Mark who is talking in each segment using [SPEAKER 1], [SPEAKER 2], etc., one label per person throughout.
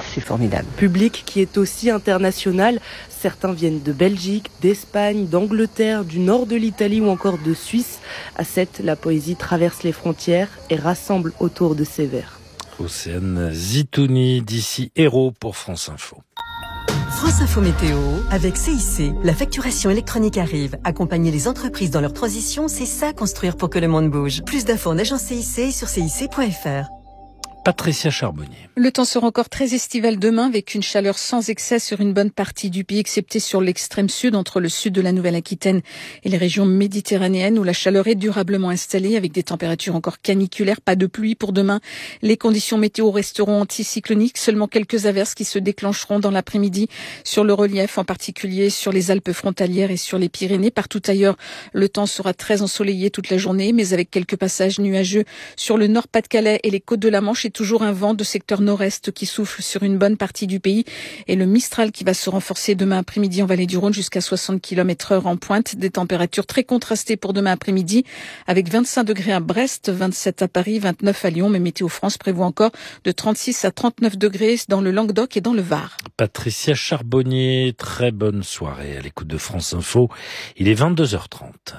[SPEAKER 1] c'est formidable.
[SPEAKER 2] Public qui est aussi international. Certains viennent de Belgique, d'Espagne, d'Angleterre, du nord de l'Italie ou encore de Suisse. À Sète, la poésie traverse les frontières et rassemble autour de ses vers.
[SPEAKER 3] Océane Zitouni, d'ici Hérault pour France Info.
[SPEAKER 4] France Info Météo, avec CIC. La facturation électronique arrive. Accompagner les entreprises dans leur transition, c'est ça construire pour que le monde bouge. Plus d'infos en agence CIC sur cic.fr.
[SPEAKER 3] Patricia Charbonnier.
[SPEAKER 5] Le temps sera encore très estival demain avec une chaleur sans excès sur une bonne partie du pays, excepté sur l'extrême sud, entre le sud de la Nouvelle-Aquitaine et les régions méditerranéennes où la chaleur est durablement installée avec des températures encore caniculaires. Pas de pluie pour demain. Les conditions météo resteront anticycloniques. Seulement quelques averses qui se déclencheront dans l'après-midi sur le relief, en particulier sur les Alpes frontalières et sur les Pyrénées. Partout ailleurs, le temps sera très ensoleillé toute la journée, mais avec quelques passages nuageux sur le Nord-Pas-de-Calais et les côtes de la Manche. Toujours un vent de secteur nord-est qui souffle sur une bonne partie du pays et le Mistral qui va se renforcer demain après-midi en vallée du Rhône jusqu'à 60 km/h en pointe. Des températures très contrastées pour demain après-midi avec 25 degrés à Brest, 27 à Paris, 29 à Lyon. Mais Météo France prévoit encore de 36 à 39 degrés dans le Languedoc et dans le Var.
[SPEAKER 3] Patricia Charbonnier, très bonne soirée à l'écoute de France Info. Il est 22h30.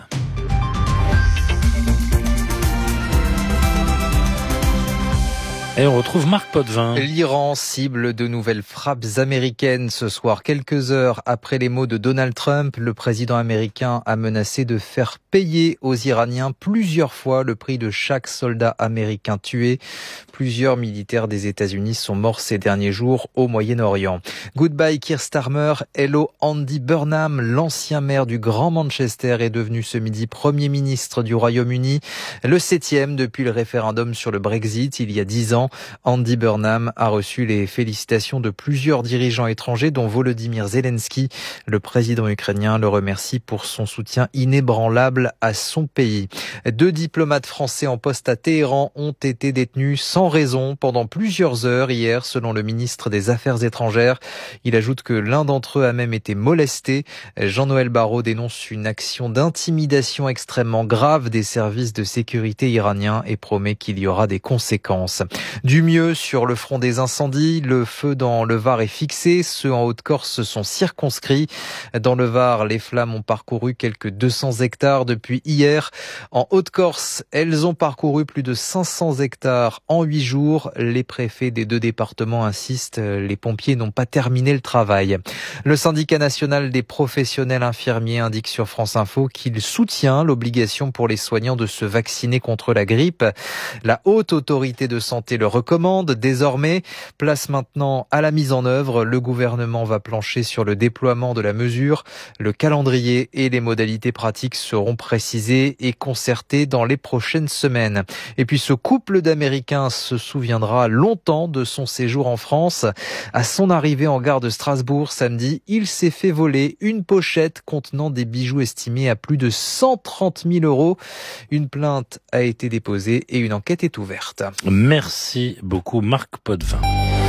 [SPEAKER 3] Et on retrouve Marc Potvin.
[SPEAKER 6] L'Iran cible de nouvelles frappes américaines ce soir. Quelques heures après les mots de Donald Trump, le président américain a menacé de faire payer aux Iraniens plusieurs fois le prix de chaque soldat américain tué. Plusieurs militaires des États-Unis sont morts ces derniers jours au Moyen-Orient. Goodbye Keir Starmer, hello Andy Burnham. L'ancien maire du Grand Manchester est devenu ce midi Premier ministre du Royaume-Uni. Le 7e depuis le référendum sur le Brexit il y a 10 ans. Andy Burnham a reçu les félicitations de plusieurs dirigeants étrangers, dont Volodymyr Zelensky. Le président ukrainien le remercie pour son soutien inébranlable à son pays. 2 diplomates français en poste à Téhéran ont été détenus sans raison pendant plusieurs heures hier, selon le ministre des Affaires étrangères. Il ajoute que l'un d'entre eux a même été molesté. Jean-Noël Barrot dénonce une action d'intimidation extrêmement grave des services de sécurité iraniens et promet qu'il y aura des conséquences. Du mieux sur le front des incendies, le feu dans le Var est fixé, ceux en Haute-Corse sont circonscrits. Dans le Var, les flammes ont parcouru quelques 200 hectares depuis hier. En Haute-Corse, elles ont parcouru plus de 500 hectares en 8 jours. Les préfets des 2 départements insistent, les pompiers n'ont pas terminé le travail. Le syndicat national des professionnels infirmiers indique sur France Info qu'il soutient l'obligation pour les soignants de se vacciner contre la grippe. La haute autorité de santé le recommande désormais. Place maintenant à la mise en œuvre. Le gouvernement va plancher sur le déploiement de la mesure. Le calendrier et les modalités pratiques seront précisés et concertés dans les prochaines semaines. Et puis ce couple d'Américains se souviendra longtemps de son séjour en France. À son arrivée en gare de Strasbourg samedi, il s'est fait voler une pochette contenant des bijoux estimés à plus de 130 000 €. Une plainte a été déposée et une enquête est ouverte.
[SPEAKER 3] Merci beaucoup Marc Potvin.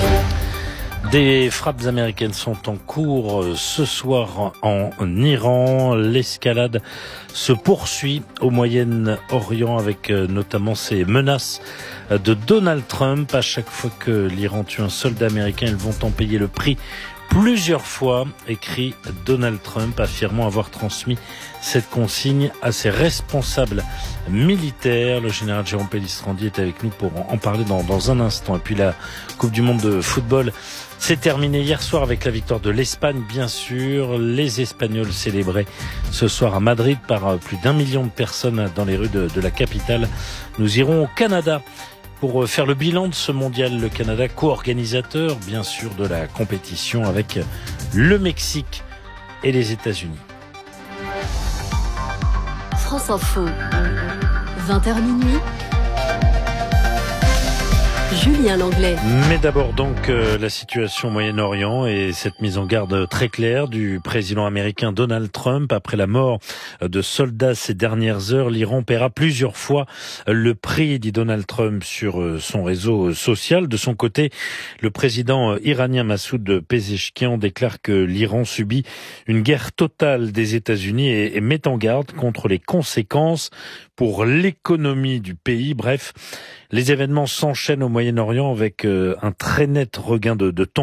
[SPEAKER 3] Des frappes américaines sont en cours ce soir en Iran. L'escalade se poursuit au Moyen-Orient avec notamment ces menaces de Donald Trump. À chaque fois que l'Iran tue un soldat américain, ils vont en payer le prix plusieurs fois, écrit Donald Trump, affirmant avoir transmis cette consigne à ses responsables militaires. Le général Jérôme Pellistrandi est avec nous pour en parler dans un instant. Et puis la Coupe du Monde de football s'est terminée hier soir avec la victoire de l'Espagne, bien sûr. Les Espagnols célébraient ce soir à Madrid par plus d'1 million de personnes dans les rues de la capitale. Nous irons au Canada pour faire le bilan de ce mondial. Le Canada, co-organisateur, bien sûr, de la compétition avec le Mexique et les États-Unis.
[SPEAKER 7] France Info, 20h minuit. Julien Langlais.
[SPEAKER 3] Mais d'abord donc la situation au Moyen-Orient et cette mise en garde très claire du président américain Donald Trump. Après la mort de soldats ces dernières heures, l'Iran paiera plusieurs fois le prix, dit Donald Trump sur son réseau social. De son côté, le président iranien Massoud Pezeshkian déclare que l'Iran subit une guerre totale des États-Unis et met en garde contre les conséquences pour l'économie du pays. Bref, les événements s'enchaînent au Moyen-Orient avec un très net regain de tension.